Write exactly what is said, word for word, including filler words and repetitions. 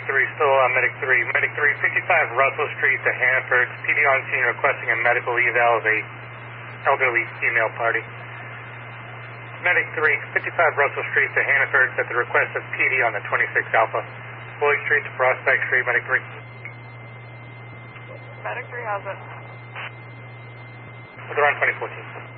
three, still on Medic three. Medic three, fifty-five Russell Street to Hannaford. P D on scene requesting a medical eval of a elderly female party. Medic three, fifty-five Russell Street to Hannaford at the request of P D on the twenty-six Alpha. Floyd Street to Prospect Street, Medic three. Medic three has it. They're on twenty fourteen.